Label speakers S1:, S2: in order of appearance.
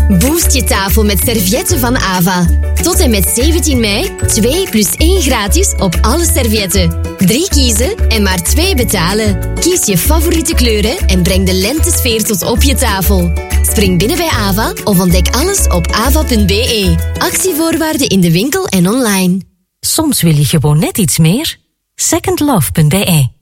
S1: Boost je tafel met servietten van Ava. Tot en met 17 mei 2 plus 1 gratis op alle servietten. 3 kiezen en maar 2 betalen. Kies je favoriete kleuren en breng de lentesfeer tot op je tafel. Spring binnen bij Ava of ontdek alles op ava.be. Actievoorwaarden in de winkel en online.
S2: Soms wil je gewoon net iets meer. Secondlove.be